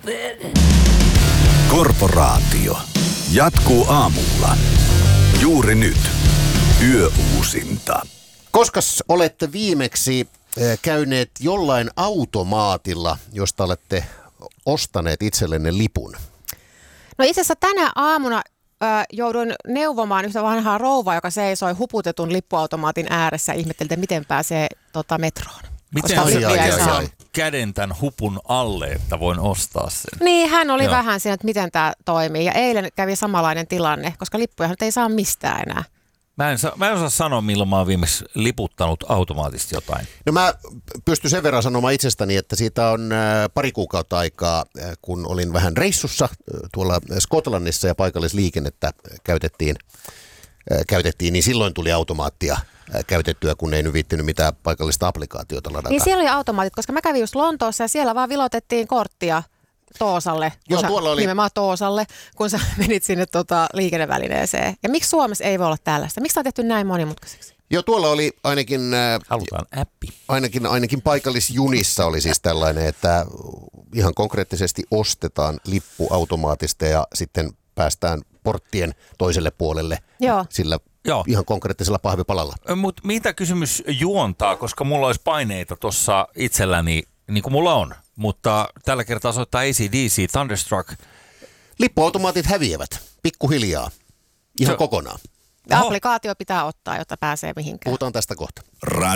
Korporaatio jatkuu aamulla. Juuri nyt. Yöuusinta. Koskas olette viimeksi käyneet jollain automaatilla, josta olette ostaneet itsellenne lipun? No itse asiassa tänä aamuna jouduin neuvomaan yhtä vanhaa rouvaa, joka seisoi huputetun lippuautomaatin ääressä ja ihmetteli, että miten pääsee metroon. Miten saa käden tämän hupun alle, että voin ostaa sen? Niin, hän oli vähän siinä, että miten tämä toimii. Ja eilen kävi samanlainen tilanne, koska lippuja ei saa mistään enää. Mä en osaa sanoa, milloin mä oon viimeksi liputtanut automaattisesti jotain. No mä pystyn sen verran sanomaan itsestäni, että siitä on pari kuukautta aikaa, kun olin vähän reissussa tuolla Skotlannissa ja paikallisliikennettä käytettiin, niin silloin tuli automaattia käytettyä, kun ei nyt viittinyt mitään paikallista applikaatiota ladata. Niin siellä oli automaatit, koska mä kävin just Lontoossa ja siellä vaan vilotettiin korttia Toosalle, nimenomaan Toosalle, kun sä menit sinne liikennevälineeseen. Ja miksi Suomessa ei voi olla tällaista? Miksi tämä on tehty näin monimutkaiseksi? Joo, tuolla oli ainakin... Halutaan appi. Ainakin paikallisjunissa oli siis tällainen, että ihan konkreettisesti ostetaan lippu automaatista ja sitten päästään porttien toiselle puolelle sillä ihan konkreettisella pahvipalalla. Mutta mitä kysymys juontaa, koska mulla olisi paineita tuossa itselläni, niin kuin mulla on, mutta tällä kertaa soittaa AC/DC, Thunderstruck. Lippuautomaatit häviävät pikkuhiljaa, ihan kokonaan. Applikaatio pitää ottaa, jotta pääsee mihinkään. Puhutaan tästä kohta.